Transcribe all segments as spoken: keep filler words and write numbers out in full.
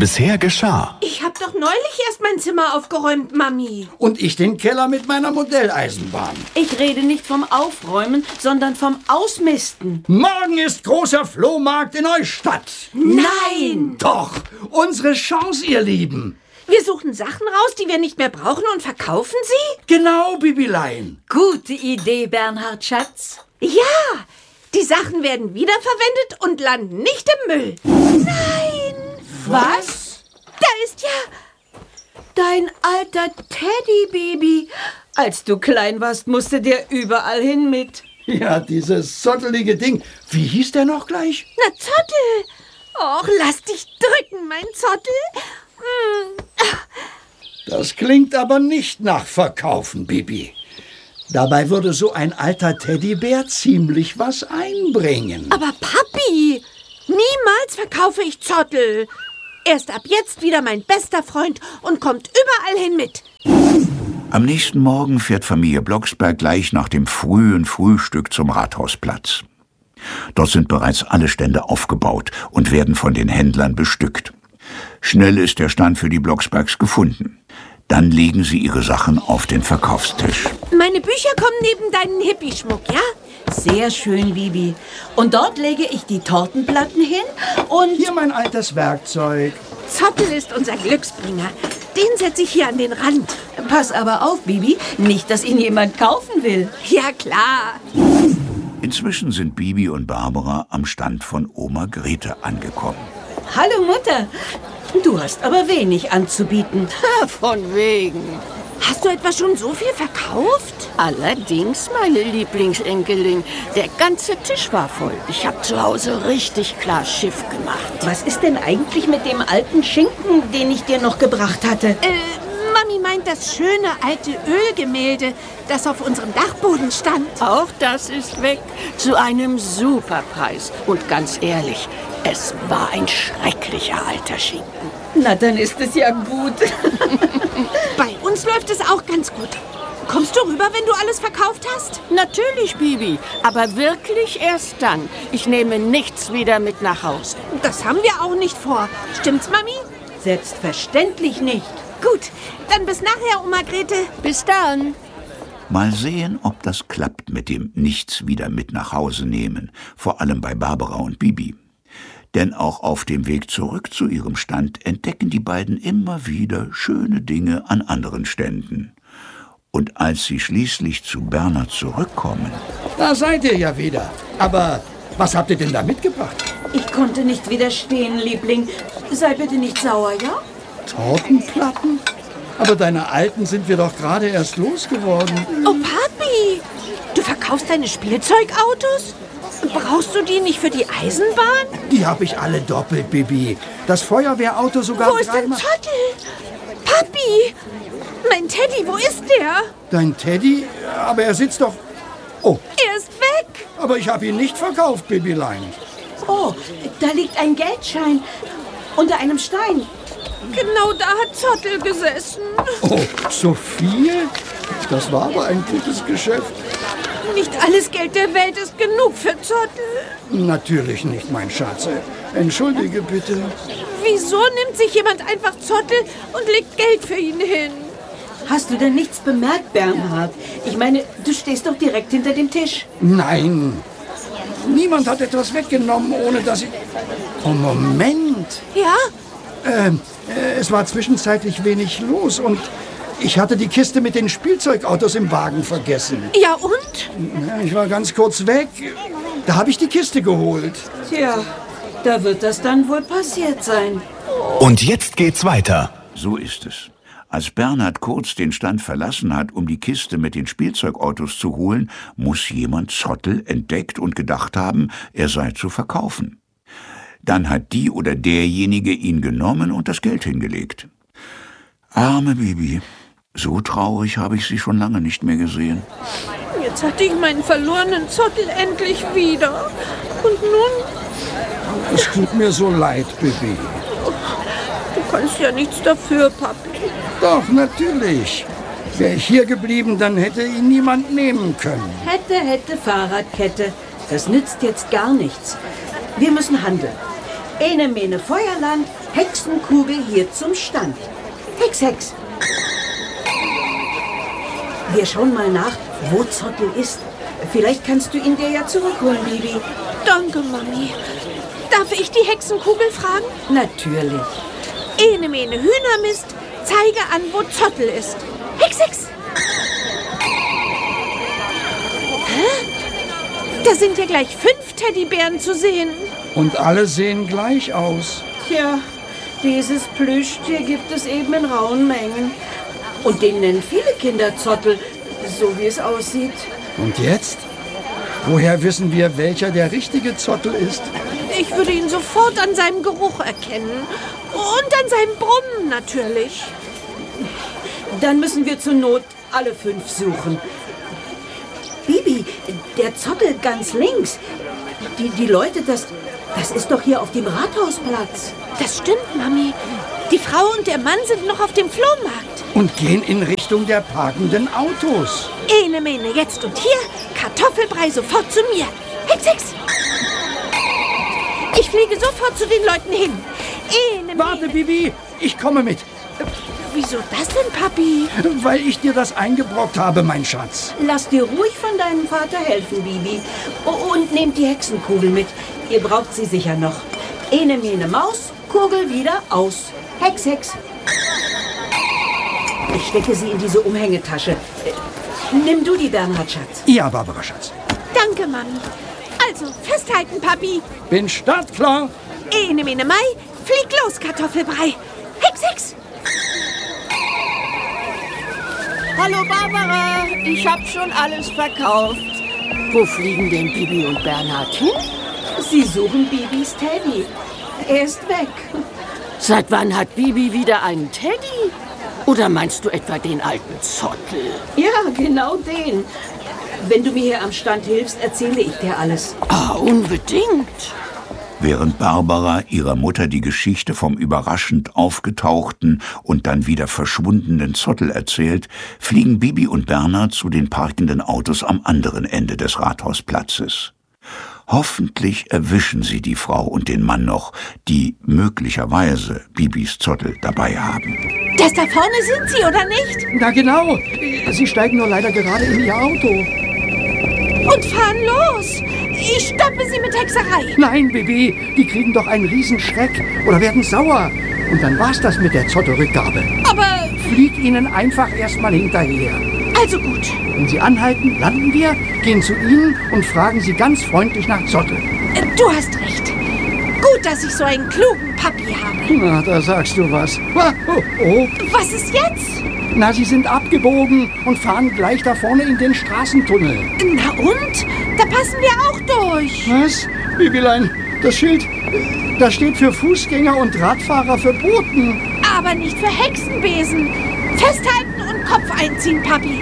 bisher geschah. Ich habe doch neulich erst mein Zimmer aufgeräumt, Mami. Und ich den Keller mit meiner Modelleisenbahn. Ich rede nicht vom Aufräumen, sondern vom Ausmisten. Morgen ist großer Flohmarkt in Neustadt. Nein! Doch, unsere Chance, ihr Lieben. Wir suchen Sachen raus, die wir nicht mehr brauchen und verkaufen sie? Genau, Bibilein. Gute Idee, Bernhard Schatz. Ja, die Sachen werden wiederverwendet und landen nicht im Müll. Nein! Was? Da ist ja... Dein alter Teddybaby. Als du klein warst, musste der überall hin mit. Ja, dieses zottelige Ding. Wie hieß der noch gleich? Na, Zottel. Och, lass dich drücken, mein Zottel. Hm. Das klingt aber nicht nach Verkaufen, Bibi. Dabei würde so ein alter Teddybär ziemlich was einbringen. Aber Papi, niemals verkaufe ich Zottel. Er ist ab jetzt wieder mein bester Freund und kommt überall hin mit. Am nächsten Morgen fährt Familie Blocksberg gleich nach dem frühen Frühstück zum Rathausplatz. Dort sind bereits alle Stände aufgebaut und werden von den Händlern bestückt. Schnell ist der Stand für die Blocksbergs gefunden. Dann legen sie ihre Sachen auf den Verkaufstisch. Meine Bücher kommen neben deinen Hippie-Schmuck, ja? Sehr schön, Bibi. Und dort lege ich die Tortenplatten hin und... Hier mein altes Werkzeug. Zottel ist unser Glücksbringer. Den setze ich hier an den Rand. Pass aber auf, Bibi, nicht, dass ihn jemand kaufen will. Ja, klar. Inzwischen sind Bibi und Barbara am Stand von Oma Grete angekommen. Hallo, Mutter. Du hast aber wenig anzubieten. Von wegen. Hast du etwa schon so viel verkauft? Allerdings, meine Lieblingsenkelin, der ganze Tisch war voll. Ich habe zu Hause richtig klar Schiff gemacht. Was ist denn eigentlich mit dem alten Schinken, den ich dir noch gebracht hatte? Äh, Mami meint das schöne alte Ölgemälde, das auf unserem Dachboden stand. Auch das ist weg. Zu einem Superpreis. Und ganz ehrlich, es war ein schrecklicher alter Schinken. Na, dann ist es ja gut. Bei uns läuft es auch ganz gut. Kommst du rüber, wenn du alles verkauft hast? Natürlich, Bibi, aber wirklich erst dann. Ich nehme nichts wieder mit nach Hause. Das haben wir auch nicht vor. Stimmt's, Mami? Selbstverständlich nicht. Gut, dann bis nachher, Oma Grete. Bis dann. Mal sehen, ob das klappt mit dem Nichts wieder mit nach Hause nehmen, vor allem bei Barbara und Bibi. Denn auch auf dem Weg zurück zu ihrem Stand entdecken die beiden immer wieder schöne Dinge an anderen Ständen. Und als sie schließlich zu Bernhard zurückkommen... Da seid ihr ja wieder. Aber was habt ihr denn da mitgebracht? Ich konnte nicht widerstehen, Liebling. Sei bitte nicht sauer, ja? Tortenplatten? Aber deine alten sind wir doch gerade erst losgeworden. Oh, Papi, du verkaufst deine Spielzeugautos? Brauchst du die nicht für die Eisenbahn? Die habe ich alle doppelt, Bibi. Das Feuerwehrauto sogar Wo ist denn dreimal... Zottel? Papi, mein Teddy, wo ist der? Dein Teddy? Aber er sitzt doch... Oh, Er ist weg. aber ich habe ihn nicht verkauft, Bibilein. Oh, da liegt ein Geldschein unter einem Stein. Genau da hat Zottel gesessen. Oh, so viel? Das war aber ein gutes Geschäft. Nicht alles Geld der Welt ist genug für Zottel. Natürlich nicht, mein Schatz. Entschuldige bitte. Wieso nimmt sich jemand einfach Zottel und legt Geld für ihn hin? Hast du denn nichts bemerkt, Bernhard? Ich meine, du stehst doch direkt hinter dem Tisch. Nein. Niemand hat etwas weggenommen, ohne dass ich... Oh, Moment. Ja? Ähm, äh, es war zwischenzeitlich wenig los und ich hatte die Kiste mit den Spielzeugautos im Wagen vergessen. Ja und? Ja, ich war ganz kurz weg. Da habe ich die Kiste geholt. Tja, da wird das dann wohl passiert sein. Und jetzt geht's weiter. So ist es. Als Bernhard kurz den Stand verlassen hat, um die Kiste mit den Spielzeugautos zu holen, muss jemand Zottel entdeckt und gedacht haben, er sei zu verkaufen. Dann hat die oder derjenige ihn genommen und das Geld hingelegt. Arme Bibi, so traurig habe ich sie schon lange nicht mehr gesehen. Jetzt hatte ich meinen verlorenen Zottel endlich wieder. Und nun? Es tut mir so leid, Bibi. Du kannst ja nichts dafür, Papi. Doch, natürlich. Wäre ich hier geblieben, dann hätte ihn niemand nehmen können. Hätte, hätte, Fahrradkette. Das nützt jetzt gar nichts. Wir müssen handeln. Ene, mene, Feuerland, Hexenkugel hier zum Stand. Hex, Hex. Wir schauen mal nach, wo Zottel ist. Vielleicht kannst du ihn dir ja zurückholen, Bibi. Danke, Mami. Darf ich die Hexenkugel fragen? Natürlich. Ene, mene, Hühnermist, zeige an, wo Zottel ist. Hex, Hex. Hä? Da sind ja gleich fünf Teddybären zu sehen. Und alle sehen gleich aus. Tja, dieses Plüschtier gibt es eben in rauen Mengen. Und den nennen viele Kinder Zottel, so wie es aussieht. Und jetzt? Woher wissen wir, welcher der richtige Zottel ist? Ich würde ihn sofort an seinem Geruch erkennen. Und an seinem Brummen natürlich. Dann müssen wir zur Not alle fünf suchen. Bibi, der Zottel ganz links. Die, die Leute, das, das ist doch hier auf dem Rathausplatz. Das stimmt, Mami. Die Frau und der Mann sind noch auf dem Flohmarkt. Und gehen in Richtung der parkenden Autos. Ene, mene, jetzt und hier. Kartoffelbrei sofort zu mir. Hex, Hex. Ich fliege sofort zu den Leuten hin. Ene, Warte, mene. Bibi, ich komme mit. Wieso das denn, Papi? Weil ich dir das eingebrockt habe, mein Schatz. Lass dir ruhig von deinem Vater helfen, Bibi. Oh, und nehmt die Hexenkugel mit. Ihr braucht sie sicher noch. Ene, mene, Maus, Kugel wieder aus. Hex, Hex. Ich stecke sie in diese Umhängetasche. Äh, Nimm du die, Bernhard, Schatz. Ja, Barbara, Schatz. Danke, Mami. Also, festhalten, Papi. Bin startklar. Ene, mene, Mai, flieg los, Kartoffelbrei. Hex, Hex. Hallo Barbara, ich hab schon alles verkauft. Wo fliegen denn Bibi und Bernhard hin? Sie suchen Bibis Teddy. Er ist weg. Seit wann hat Bibi wieder einen Teddy? Oder meinst du etwa den alten Zottel? Ja, genau den. Wenn du mir hier am Stand hilfst, erzähle ich dir alles. Ah, unbedingt. Während Barbara ihrer Mutter die Geschichte vom überraschend aufgetauchten und dann wieder verschwundenen Zottel erzählt, fliegen Bibi und Bernhard zu den parkenden Autos am anderen Ende des Rathausplatzes. Hoffentlich erwischen sie die Frau und den Mann noch, die möglicherweise Bibis Zottel dabei haben. Das da vorne sind sie, oder nicht? Na genau. Sie steigen nur leider gerade in ihr Auto. Und fahren los. Ich stoppe sie mit Hexerei. Nein, Bibi, die kriegen doch einen Riesenschreck oder werden sauer. Und dann war's das mit der Zottelrückgabe. Aber, Flieg ihnen einfach erstmal hinterher. also gut. Wenn sie anhalten, landen wir, gehen zu ihnen und fragen sie ganz freundlich nach Zottel. Äh, Du hast recht. Gut, dass ich so einen klugen Papi habe. Na, da sagst du was. Ah, Oh, oh. Was ist jetzt? Na, sie sind abgebogen und fahren gleich da vorne in den Straßentunnel. Na und? Da passen wir auch durch. Was? Bibilein, das Schild, äh, das steht für Fußgänger und Radfahrer verboten. Aber nicht für Hexenbesen. Festhalten und Kopf einziehen, Papi.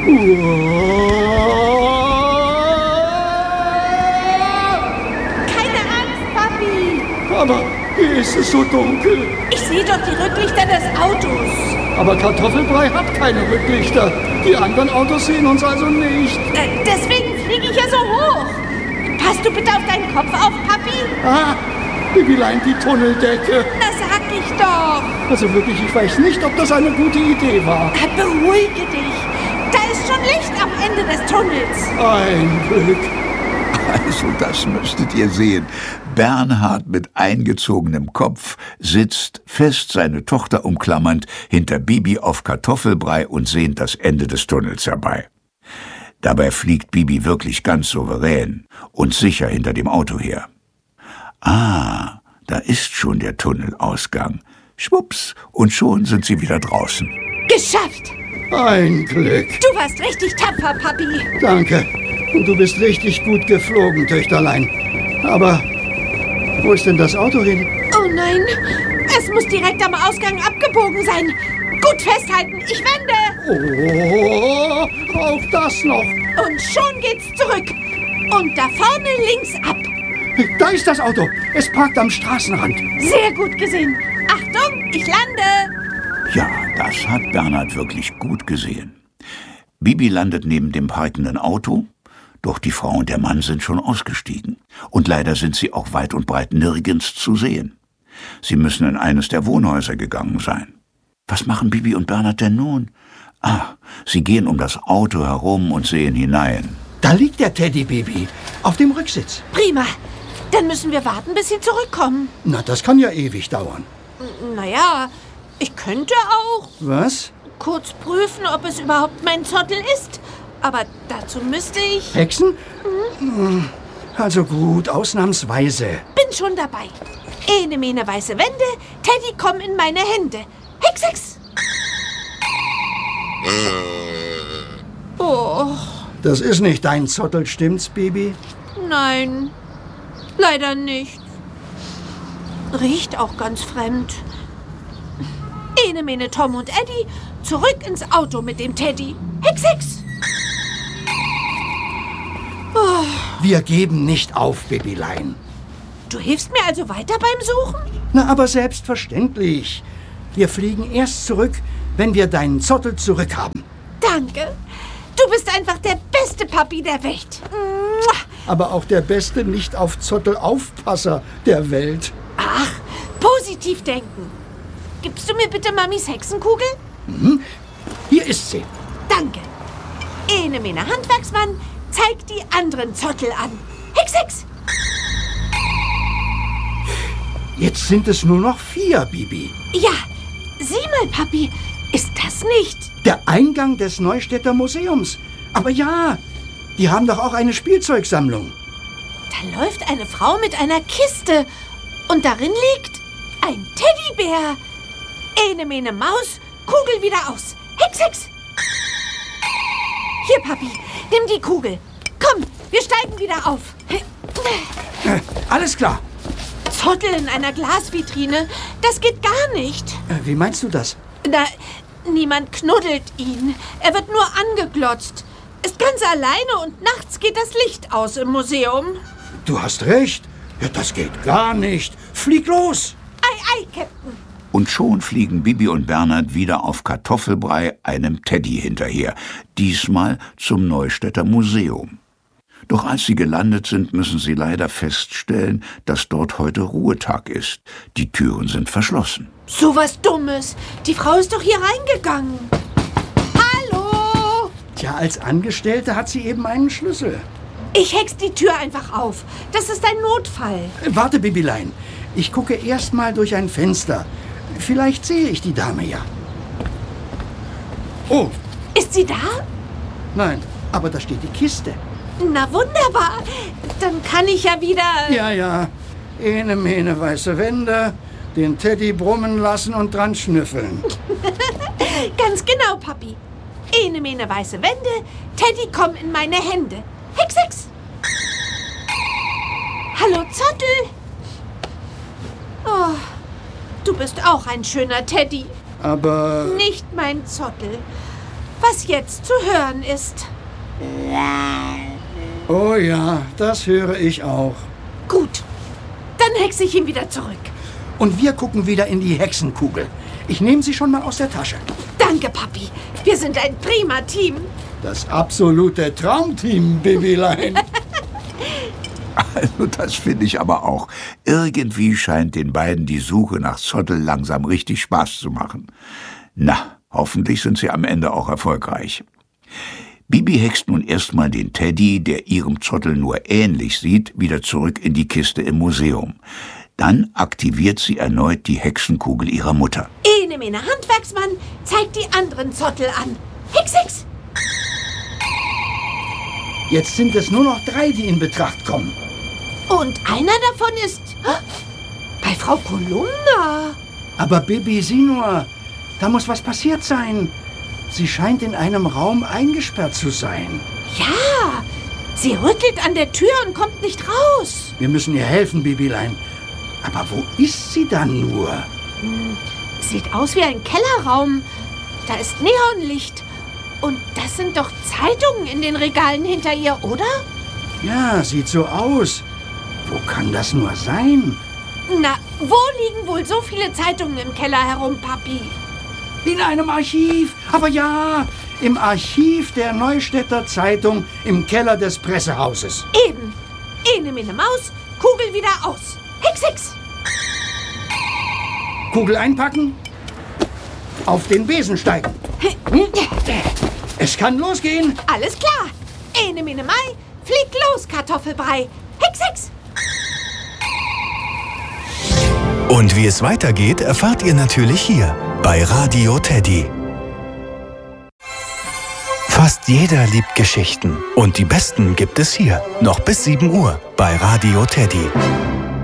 Keine Angst, Papi. Aber hier ist es so dunkel. Ich sehe doch die Rücklichter des Autos. Aber Kartoffelbrei hat keine Rücklichter. Die anderen Autos sehen uns also nicht. Äh, deswegen fliege ich ja so hoch. Passt du bitte auf deinen Kopf auf, Papi? Ah, Bibilein, die Tunneldecke. Das sag ich doch. Also wirklich, ich weiß nicht, ob das eine gute Idee war. Äh, Beruhige dich. Da ist schon Licht am Ende des Tunnels. Ein Glück. Also das müsstet ihr sehen. Bernhard mit eingezogenem Kopf sitzt, fest seine Tochter umklammernd, hinter Bibi auf Kartoffelbrei und sehnt das Ende des Tunnels herbei. Dabei fliegt Bibi wirklich ganz souverän und sicher hinter dem Auto her. Ah, da ist schon der Tunnelausgang. Schwupps, und schon sind sie wieder draußen. Geschafft. Ein Glück. Du warst richtig tapfer, Papi. Danke. Und du bist richtig gut geflogen, Töchterlein. Aber wo ist denn das Auto hin? Oh nein, es muss direkt am Ausgang abgebogen sein. Gut festhalten, ich wende. Oh, auch das noch. Und schon geht's zurück. Und da vorne links ab. Da ist das Auto. Es parkt am Straßenrand. Sehr gut gesehen. Achtung, ich lande. Ja, das hat Bernhard wirklich gut gesehen. Bibi landet neben dem parkenden Auto. Doch die Frau und der Mann sind schon ausgestiegen. Und leider sind sie auch weit und breit nirgends zu sehen. Sie müssen in eines der Wohnhäuser gegangen sein. Was machen Bibi und Bernhard denn nun? Ah, sie gehen um das Auto herum und sehen hinein. Da liegt der Teddy, Bibi, auf dem Rücksitz. Prima. Dann müssen wir warten, bis sie zurückkommen. Na, das kann ja ewig dauern. Naja, ich könnte auch Was? kurz prüfen, ob es überhaupt mein Zottel ist. Aber dazu müsste ich... Hexen? Mhm. Also gut, ausnahmsweise. Bin schon dabei. Ene, mene, weiße Wände. Teddy, komm in meine Hände. Hex, Hex. Oh, Das ist nicht dein Zottel, stimmt's, Bibi? nein. Leider nicht. Riecht auch ganz fremd. Ene, mene, Tom und Eddie, zurück ins Auto mit dem Teddy. Hex, Hex. Wir geben nicht auf, Bibilein. Du hilfst mir also weiter beim Suchen? Na, aber selbstverständlich. Wir fliegen erst zurück, wenn wir deinen Zottel zurückhaben. Danke. Du bist einfach der beste Papi der Welt. Mua. Aber auch der beste Nicht-auf-Zottel-Aufpasser der Welt. Ach, positiv denken. Gibst du mir bitte Mamis Hexenkugel? Hier ist sie. Danke. Ene, mene, Handwerksmann, zeig die anderen Zottel an. Hex, Hex. Jetzt sind es nur noch vier, Bibi. Ja, sieh mal, Papi. Ist das nicht? Der Eingang des Neustädter Museums. Aber ja, die haben doch auch eine Spielzeugsammlung. Da läuft eine Frau mit einer Kiste. Und darin liegt ein Teddybär. Ene, mene, Maus, Kugel wieder aus. Hex, Hex. Hier, Papi, nimm die Kugel. Komm, wir steigen wieder auf. Äh, alles klar. Zottel in einer Glasvitrine, das geht gar nicht. Äh, wie meinst du das? Na, niemand knuddelt ihn. Er wird nur angeglotzt. Ist ganz alleine und nachts geht das Licht aus im Museum. Du hast recht. Ja, das geht gar nicht. Flieg los. Ei, ei, Captain. Und schon fliegen Bibi und Bernhard wieder auf Kartoffelbrei einem Teddy hinterher, diesmal zum Neustädter Museum. Doch als sie gelandet sind, müssen sie leider feststellen, dass dort heute Ruhetag ist. Die Türen sind verschlossen. So was Dummes. Die Frau ist doch hier reingegangen. Hallo? Tja, als Angestellte hat sie eben einen Schlüssel. Ich hex die Tür einfach auf. Das ist ein Notfall. Äh, warte, Bibilein. Ich gucke erst mal durch ein Fenster. Vielleicht sehe ich die Dame ja. Oh, Ist sie da? nein, aber da steht die Kiste. Na wunderbar. Dann kann ich ja wieder... Ja, ja. Ene, mene, weiße Wände, den Teddy brummen lassen und dran schnüffeln. Ganz genau, Papi. Ene, mene, weiße Wände. Teddy, komm in meine Hände. Hex, Hex. Hallo, Zottel. Oh, du bist auch ein schöner Teddy. Aber Nicht mein Zottel. Was jetzt zu hören ist. oh ja, das höre ich auch. Gut, dann hexe ich ihn wieder zurück. Und wir gucken wieder in die Hexenkugel. Ich nehme sie schon mal aus der Tasche. Danke, Papi. Wir sind ein prima Team. Das absolute Traumteam, Bibilein. Also das finde ich aber auch. Irgendwie scheint den beiden die Suche nach Zottel langsam richtig Spaß zu machen. Na, hoffentlich sind sie am Ende auch erfolgreich. Bibi hext nun erstmal den Teddy, der ihrem Zottel nur ähnlich sieht, wieder zurück in die Kiste im Museum. Dann aktiviert sie erneut die Hexenkugel ihrer Mutter. Ene, mene, Handwerksmann, zeig die anderen Zottel an. Hex, Hex. Jetzt sind es nur noch drei, die in Betracht kommen. Und einer davon ist... Hä? Bei Frau Kolumna. Aber Bibi, sieh nur, da muss was passiert sein. Sie scheint in einem Raum eingesperrt zu sein. Ja, sie rüttelt an der Tür und kommt nicht raus. Wir müssen ihr helfen, Bibilein. Aber wo ist sie dann nur? Sieht aus wie ein Kellerraum. Da ist Neonlicht. Und das sind doch Zeitungen in den Regalen hinter ihr, oder? Ja, sieht so aus. Wo kann das nur sein? Na, wo liegen wohl so viele Zeitungen im Keller herum, Papi? In einem Archiv. Aber ja, im Archiv der Neustädter Zeitung im Keller des Pressehauses. Eben. Ene, mene, Maus, Kugel wieder aus. Hex, hex. Kugel einpacken, auf den Besen steigen. Hm? Es kann losgehen. Alles klar. Ene, mene, Mai, flieg los, Kartoffelbrei. Hex, hex. Und wie es weitergeht, erfahrt ihr natürlich hier bei Radio Teddy. Fast jeder liebt Geschichten. Und die besten gibt es hier. Noch bis sieben Uhr bei Radio Teddy.